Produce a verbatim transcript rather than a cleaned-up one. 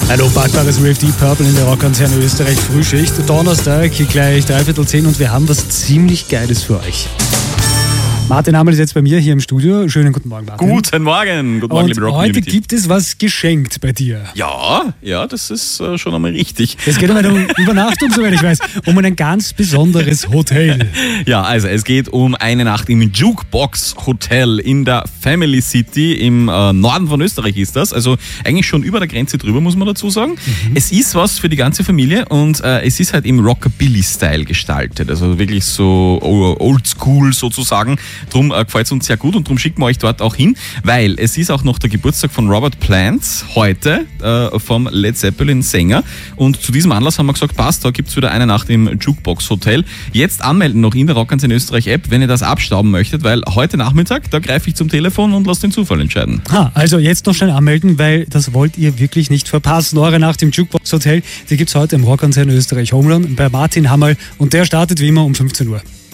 Hallo, packbares Rave Deep Purple in der Rockantenne Österreich Frühschicht. Donnerstag, gleich dreiviertel zehn und wir haben was ziemlich Geiles für euch. Martin Hamel ist jetzt bei mir hier im Studio. Schönen guten Morgen, Martin. Guten Morgen. Guten Morgen, und liebe Rock heute Community. gibt es was geschenkt bei dir. Ja, ja, das ist äh, schon einmal richtig. Es geht um eine Übernachtung, soweit ich weiß, um ein ganz besonderes Hotel. Ja, also es geht um eine Nacht im Jukebox Hotel in der Family City im äh, Norden von Österreich ist das. Also eigentlich schon über der Grenze drüber, muss man dazu sagen. Mhm. Es ist was für die ganze Familie und äh, es ist halt im Rockabilly-Style gestaltet. Also wirklich so oldschool sozusagen. Drum äh, gefällt es uns sehr gut und darum schicken wir euch dort auch hin, weil es ist auch noch der Geburtstag von Robert Plant heute äh, vom Led Zeppelin Sänger und zu diesem Anlass haben wir gesagt, passt, da gibt es wieder eine Nacht im Jukebox Hotel. Jetzt anmelden noch in der Rockantenne Österreich App, wenn ihr das abstauben möchtet, weil heute Nachmittag, da greife ich zum Telefon und lasst den Zufall entscheiden. Ha, also jetzt noch schnell anmelden, weil das wollt ihr wirklich nicht verpassen. Eure Nacht im Jukebox Hotel, die gibt es heute im Rockantenne Österreich Homeland bei Martin Hammerl und der startet wie immer um fünfzehn Uhr.